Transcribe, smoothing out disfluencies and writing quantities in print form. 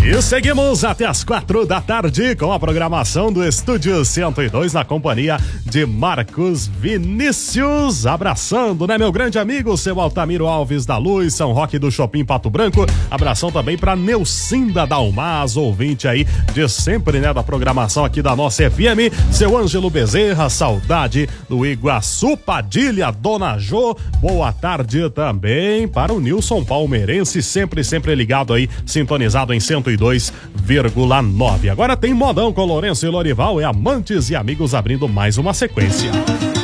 E seguimos até as 4 da tarde com a programação do Estúdio 102 na companhia de Marcos Vinícius. Abraçando, né, meu grande amigo, seu Altamiro Alves da Luz, São Roque do Shopping Pato Branco. Abração também pra Neucinda Dalmas, ouvinte aí de sempre, né, da programação aqui da nossa FM. Seu Ângelo Bezerra, saudade do Iguaçu Padilha, Dona Jô. Boa tarde também para o Nilson Palmeirense, sempre ligado aí, sintonizado em 102,9. Agora tem modão com Lourenço e Lorival, Amantes e Amigos, abrindo mais uma sequência.